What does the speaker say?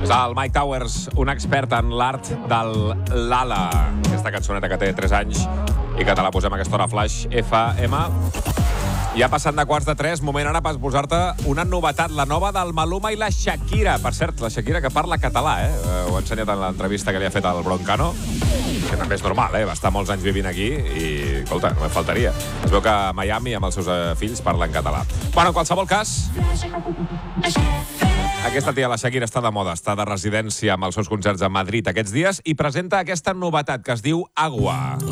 És el Mike Towers, un expert en l'art del Lala. Aquesta cançoneta que té 3 anys i que te la posem a aquesta hora flash FM. Ja passant de 2:45, moment ara per posar-te una novetat, la nova del Maluma i la Shakira. Per cert, la Shakira que parla català, Ho ha ensenyat en l'entrevista que li ha fet al Broncano, que també és normal, Va estar molts anys vivint aquí i, escolta, no em faltaria. Es veu que a Miami amb els seus fills parlen català. Bueno, en qualsevol cas, aquesta tia, la Shakira, està de moda, està de residència amb els seus concerts a Madrid aquests dies i presenta aquesta novetat que es diu Agua.